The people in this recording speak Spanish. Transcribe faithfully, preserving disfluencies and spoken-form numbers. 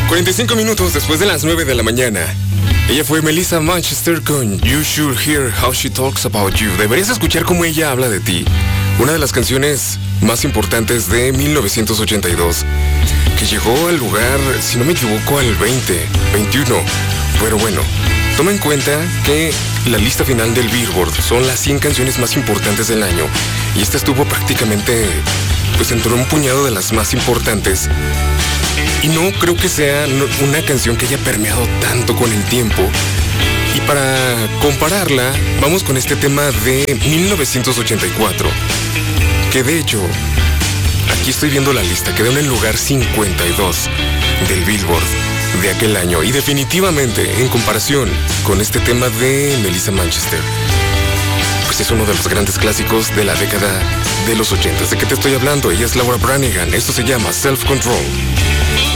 cuarenta y cinco minutos después de las nueve de la mañana. Ella fue Melissa Manchester con You Should Hear How She Talks About You. Deberías escuchar cómo ella habla de ti. Una de las canciones más importantes de mil novecientos ochenta y dos, que llegó al lugar, si no me equivoco, al veinte, veintiuno. Pero bueno, toma en cuenta que la lista final del Billboard son las cien canciones más importantes del año. Y esta estuvo prácticamente, pues entró un puñado de las más importantes. Y no creo que sea una canción que haya permeado tanto con el tiempo. Y para compararla, vamos con este tema de mil novecientos ochenta y cuatro. Que de hecho, aquí estoy viendo la lista, quedó en el lugar cincuenta y dos del Billboard de aquel año. Y definitivamente, en comparación con este tema de Melissa Manchester, pues es uno de los grandes clásicos de la década de los ochentas. ¿De qué te estoy hablando? Ella es Laura Branigan. Esto se llama Self Control.